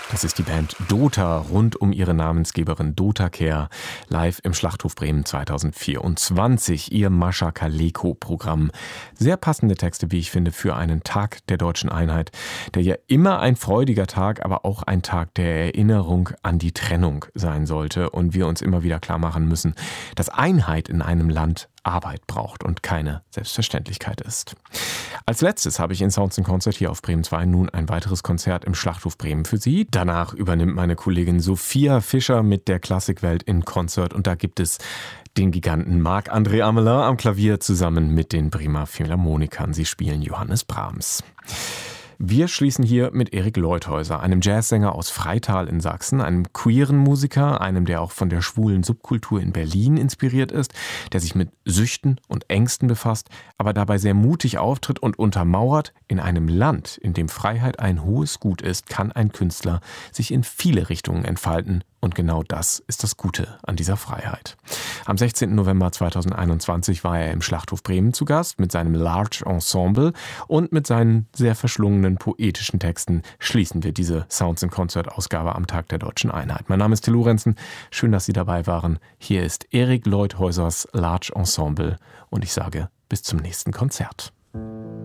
Das ist die Band Dota rund um ihre Namensgeberin Dota Kehr, live im Schlachthof Bremen 2024, ihr Mascha Kaleko-Programm. Sehr passende Texte, wie ich finde, für einen Tag der deutschen Einheit, der ja immer ein freudiger Tag, aber auch ein Tag der Erinnerung an die Trennung sein sollte und wir uns immer wieder klar machen müssen, dass Einheit in einem Land Arbeit braucht und keine Selbstverständlichkeit ist. Als letztes habe ich in Sounds & Concert hier auf Bremen 2 nun ein weiteres Konzert im Schlachthof Bremen für Sie. Danach übernimmt meine Kollegin Sophia Fischer mit der Klassikwelt in Concert und da gibt es den Giganten Marc-André Amelin am Klavier zusammen mit den Bremer Philharmonikern. Sie spielen Johannes Brahms. Wir schließen hier mit Erik Leuthäuser, einem Jazzsänger aus Freital in Sachsen, einem queeren Musiker, einem, der auch von der schwulen Subkultur in Berlin inspiriert ist, der sich mit Süchten und Ängsten befasst, aber dabei sehr mutig auftritt und untermauert: In einem Land, in dem Freiheit ein hohes Gut ist, kann ein Künstler sich in viele Richtungen entfalten. Und genau das ist das Gute an dieser Freiheit. Am 16. November 2021 war er im Schlachthof Bremen zu Gast mit seinem Large Ensemble und mit seinen sehr verschlungenen poetischen Texten schließen wir diese Sounds & Concert-Ausgabe am Tag der deutschen Einheit. Mein Name ist Till Lorenzen, schön, dass Sie dabei waren. Hier ist Erik Leuthäusers Large Ensemble und ich sage bis zum nächsten Konzert.